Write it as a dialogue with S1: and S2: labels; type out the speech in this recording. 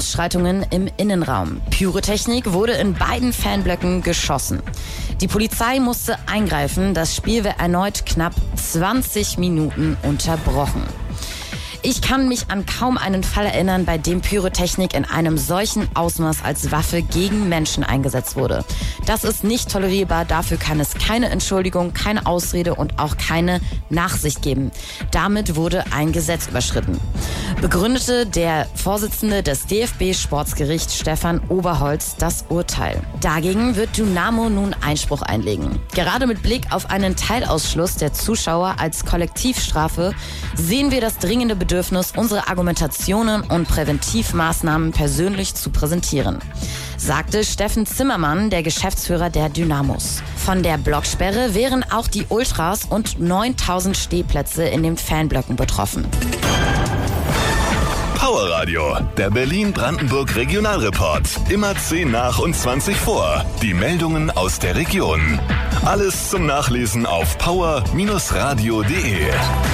S1: Ausschreitungen im Innenraum. Pyrotechnik wurde in beiden Fanblöcken geschossen. Die Polizei musste eingreifen. Das Spiel wird erneut knapp 20 Minuten unterbrochen. Ich kann mich an kaum einen Fall erinnern, bei dem Pyrotechnik in einem solchen Ausmaß als Waffe gegen Menschen eingesetzt wurde. Das ist nicht tolerierbar, dafür kann es keine Entschuldigung, keine Ausrede und auch keine Nachsicht geben. Damit wurde ein Gesetz überschritten. Begründete der Vorsitzende des DFB-Sportsgerichts Stefan Oberholz das Urteil. Dagegen wird Dynamo nun Einspruch einlegen. Gerade mit Blick auf einen Teilausschluss der Zuschauer als Kollektivstrafe sehen wir das dringende Bedürfnis, unsere Argumentationen und Präventivmaßnahmen persönlich zu präsentieren, sagte Steffen Zimmermann, der Geschäftsführer der Dynamos. Von der Blocksperre wären auch die Ultras und 9000 Stehplätze in den Fanblöcken betroffen.
S2: Powerradio, der Berlin-Brandenburg Regionalreport. Immer 10 nach und 20 vor. Die Meldungen aus der Region. Alles zum Nachlesen auf power-radio.de.